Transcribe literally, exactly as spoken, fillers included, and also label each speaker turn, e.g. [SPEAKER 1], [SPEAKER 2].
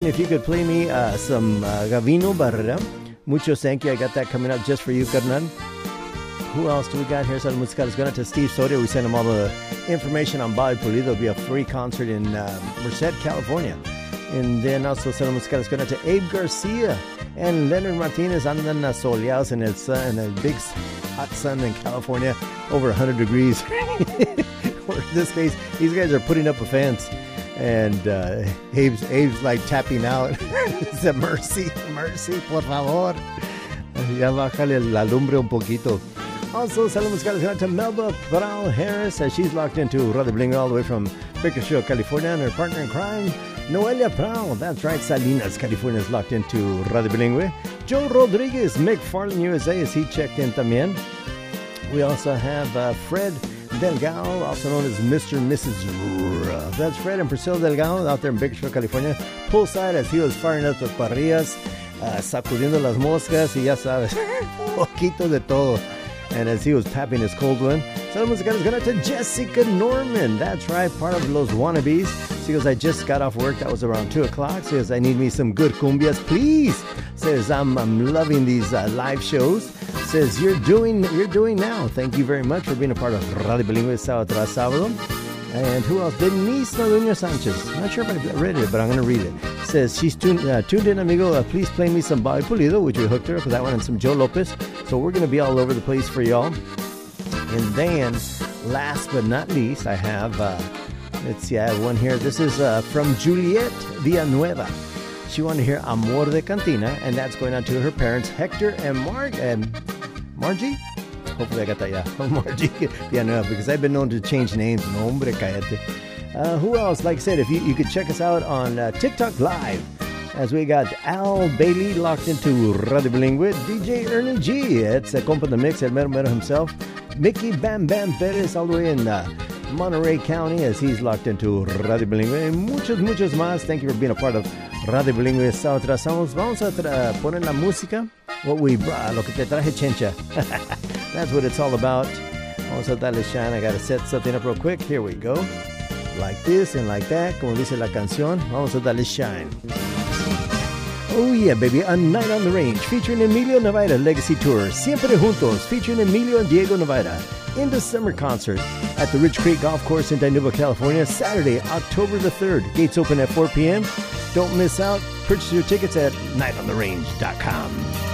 [SPEAKER 1] if you could play me uh, some uh, Gavino Barrera. Mucho thank you. I got that coming up just for you, carnal. Who else do we got here? Salud Musical is going to Steve Soria. We sent him all the information on Bobby Pulido. There'll be a free concert in uh, Merced, California. And then also Salud Musical is going to Abe Garcia and Leonard Martinez andan soleados in, el sun, in a big hot sun in California, over one hundred degrees. Or in this case, these guys are putting up a fence. And uh, Abe's, Abe's like tapping out. He said, mercy, mercy, por favor. Ya bájale la lumbre un poquito. Also, Salud Musical is going to Melba Brown Harris, as she's locked into Radio Bilingüe all the way from Bakersfield, California, and her partner in crime, Noelia Prowl. That's right, Salinas, California is locked into Radio Bilingüe. Joe Rodriguez, McFarland, U S A, as he checked in también. We also have uh, Fred Delgado, also known as Mister and Missus Ruff. That's Fred and Priscilla Delgado out there in Bakersfield, California. Poolside as he was firing up the parrillas, uh, sacudiendo las moscas, y ya sabes, poquito de todo. And as he was tapping his cold one, Salud Musical is going to Jessica Norman. That's right, part of Los Wannabes. She goes, I just got off work. That was around two o'clock. She goes, I need me some good cumbias, please. Says, I'm, I'm loving these uh, live shows. Says, you're doing you're doing now. Thank you very much for being a part of Radio Bilingüe Sábado tras Sábado. And who else? Denise Naduña Sanchez. Not sure if I read it, but I'm going to read it. Says, she's tuned, uh, tuned in, amigo. Uh, please play me some Bobby Pulido, which we hooked her up with that one, and some Joe Lopez. So we're going to be all over the place for y'all. And then, last but not least, I have, uh, let's see, I have one here. This is uh, from Juliet Villanueva. She wanted to hear Amor de Cantina, and that's going out to her parents, Hector and Mar- and Margie. Hopefully I got that, yeah. Margie Villanueva, because I've been known to change names. No, hombre, cállate. Uh, who else? Like I said, if you, you could check us out on uh, TikTok Live, as we got Al Bailey locked into Radio Bilingüe, D J Ernie G, it's a compa de mix, el mero mero himself, Mickey Bam Bam Perez all the way in uh, Monterey County, as he's locked into Radio Bilingüe, and muchos, muchos más. Thank you for being a part of Radio Bilingüe. Sábado tras sábado. Vamos a tra- poner la música, what we brought, lo que te traje chencha. That's what it's all about. Vamos a darle shine. I got to set something up real quick. Here we go. Like this and like that, como dice la canción. Vamos a darle shine. Oh yeah, baby, A Night on the Range, featuring Emilio Navaira Legacy Tour, Siempre Juntos, featuring Emilio and Diego Navaira, in the summer concert at the Rich Creek Golf Course in Dinuba, California, Saturday, October the third. Gates open at four p.m. Don't miss out. Purchase your tickets at night on the range dot com.